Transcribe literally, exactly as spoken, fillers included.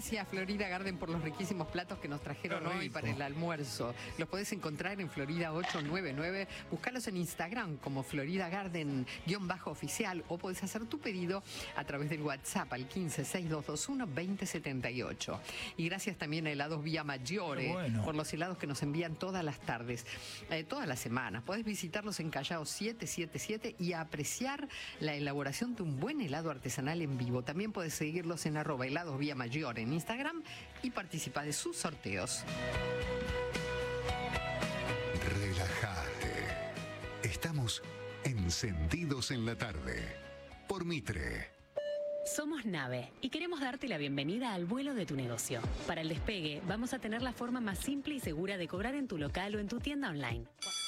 Gracias, Florida Garden, por los riquísimos platos que nos trajeron hoy para el almuerzo. Los podés encontrar en Florida ocho nueve nueve. Búscalos en Instagram como Florida Garden-oficial o podés hacer tu pedido a través del WhatsApp al quince seis dos dos uno veinte setenta y ocho. Y gracias también a Helados Vía Maggiore bueno. por los helados que nos envían todas las tardes, eh, todas las semanas. Podés visitarlos en Callao siete siete siete y apreciar la elaboración de un buen helado artesanal en vivo. También podés seguirlos en arroba helados Vía Maggiore en Instagram y participar de sus sorteos. Relájate. Estamos encendidos en la tarde. Por Mitre. Somos Nave y queremos darte la bienvenida al vuelo de tu negocio. Para el despegue, vamos a tener la forma más simple y segura de cobrar en tu local o en tu tienda online.